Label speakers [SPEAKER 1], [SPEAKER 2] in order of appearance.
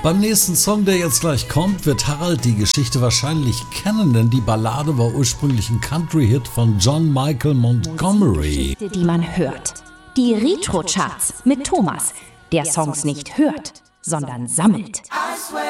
[SPEAKER 1] Beim nächsten Song, der jetzt gleich kommt, wird Harald die Geschichte wahrscheinlich kennen, denn die Ballade war ursprünglich ein Country-Hit von John Michael Montgomery.
[SPEAKER 2] Geschichte, die man hört. Die Retro-Charts mit Thomas, der Songs nicht hört, sondern sammelt.